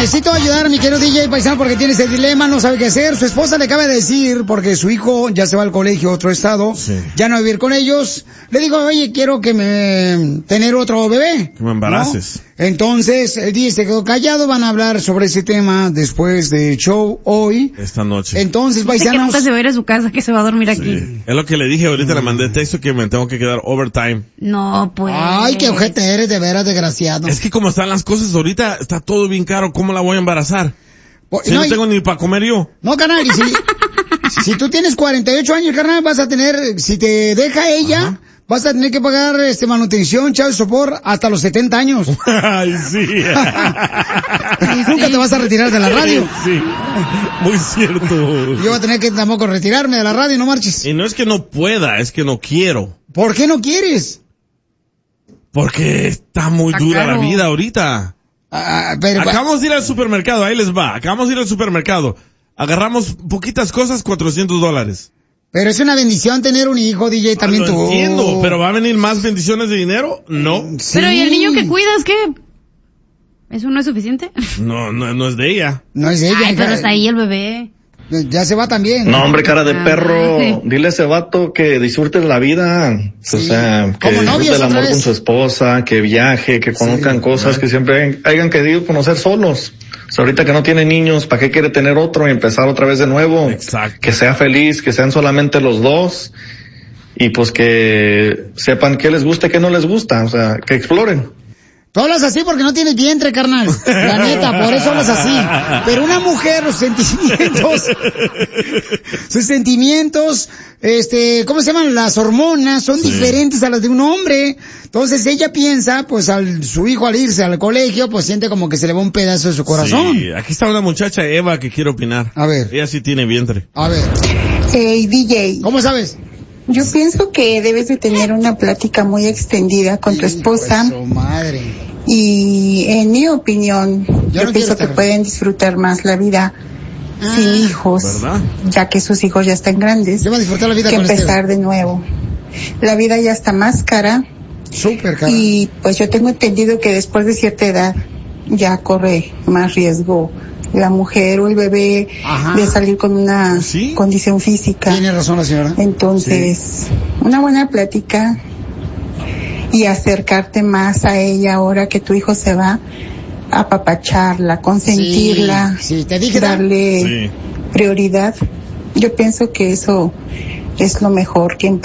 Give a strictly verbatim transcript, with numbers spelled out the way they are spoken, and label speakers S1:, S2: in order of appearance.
S1: necesito ayudar a mi querido D J paisano porque tiene ese dilema, no sabe qué hacer. Su esposa le acaba de decir, porque su hijo ya se va al colegio a otro estado, sí. ya no va a vivir con ellos. Le digo, oye, quiero que me tener otro bebé.
S2: Que me embaraces.
S1: ¿No? Entonces, el D J se quedó callado, van a hablar sobre ese tema después del show hoy.
S2: Esta noche.
S1: Entonces, paisanos.
S3: Que nunca se va a ir a su casa, que se va a dormir sí. aquí.
S2: Es lo que le dije, ahorita mm. le mandé texto que me tengo que quedar overtime.
S3: No, pues.
S1: Ay, qué ojete eres, de veras, desgraciado.
S2: Es que como están las cosas ahorita, está todo bien caro, ¿cómo la voy a embarazar? Si no, no tengo ni para comer yo.
S1: No, carnal, y si, si tú tienes cuarenta y ocho años, carnal, vas a tener, si te deja ella, ajá. vas a tener que pagar este manutención, chavo, sopor, hasta los setenta años.
S2: Ay, sí.
S1: Y nunca te vas a retirar de la radio.
S2: Sí, muy cierto.
S1: Yo voy a tener que tampoco retirarme de la radio, no marches.
S2: Y no es que no pueda, es que no quiero.
S1: ¿Por qué no quieres?
S2: Porque está muy está dura claro. la vida ahorita.
S1: Ah, pero,
S2: Acabamos de ir al supermercado, ahí les va. Acabamos de ir al supermercado. Agarramos poquitas cosas, cuatrocientos dólares.
S1: Pero es una bendición tener un hijo, D J, también
S2: ah,
S1: tú.
S2: Lo entiendo, pero ¿va a venir más bendiciones de dinero? No.
S3: Sí. Pero ¿y el niño que cuidas qué? ¿Eso no es suficiente?
S2: No, no, no es de ella.
S1: No es de ella.
S3: Ay, pero está ahí el bebé.
S1: Ya se va también.
S4: No, hombre, cara de perro. Sí. Dile a ese vato que disfrute la vida. Sí. O sea, que disfrute el amor con su esposa, que viaje, que conozcan sí, cosas, ¿verdad? Que siempre hayan querido conocer solos. O sea, ahorita que no tiene niños, ¿para qué quiere tener otro y empezar otra vez de nuevo?
S2: Exacto.
S4: Que sea feliz, que sean solamente los dos. Y pues que sepan qué les gusta y qué no les gusta. O sea, que exploren.
S1: Tú hablas así porque no tienes vientre, carnal. La neta, por eso hablas así. Pero una mujer, los sentimientos, sus sentimientos, este, ¿cómo se llaman? Las hormonas son sí. diferentes a las de un hombre. Entonces ella piensa, pues al su hijo al irse al colegio, pues siente como que se le va un pedazo de su corazón.
S2: Sí, aquí está una muchacha, Eva, que quiere opinar.
S1: A ver.
S2: Ella sí tiene vientre.
S1: A ver.
S5: Hey, D J.
S1: ¿Cómo sabes?
S5: Yo pienso que debes de tener una plática muy extendida con tu esposa.
S1: Eso, madre.
S5: Y en mi opinión, yo, yo no pienso que pueden disfrutar más la vida ah, sin hijos,
S2: ¿verdad?
S5: Ya que sus hijos ya están grandes,
S1: yo voy a disfrutar la vida
S5: que
S1: con
S5: empezar
S1: este.
S5: de nuevo. La vida ya está más cara.
S1: Súper cara.
S5: Y pues yo tengo entendido que después de cierta edad ya corre más riesgo la mujer o el bebé Ajá. de salir con una ¿Sí? condición física.
S1: Tiene razón la señora.
S5: Entonces, sí. una buena plática y acercarte más a ella ahora que tu hijo se va, apapacharla, consentirla,
S1: sí, sí. ¿Te dije
S5: darle
S2: sí.
S5: prioridad. Yo pienso que eso es lo mejor que